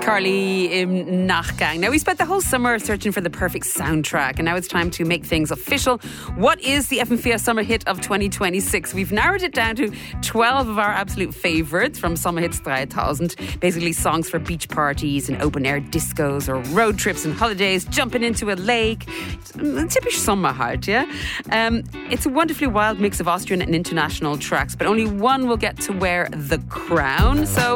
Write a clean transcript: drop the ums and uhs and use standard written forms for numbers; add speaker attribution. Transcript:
Speaker 1: Carly im Nachgang. Now, we spent the whole summer searching for the perfect soundtrack, and now it's time to make things official. What is the FM4 summer hit of 2026? We've narrowed it down to 12 of our absolute favourites from Summer Hits 3000. Basically songs for beach parties and open-air discos or road trips and holidays, jumping into a lake. Typisch Sommerhalt, yeah? It's a wonderfully wild mix of Austrian and international tracks, but only one will get to wear the crown. So